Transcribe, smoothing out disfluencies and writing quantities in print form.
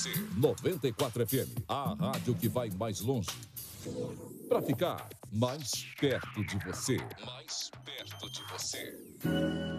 94 FM, a rádio que vai mais longe. Para ficar mais perto de você. Mais perto de você.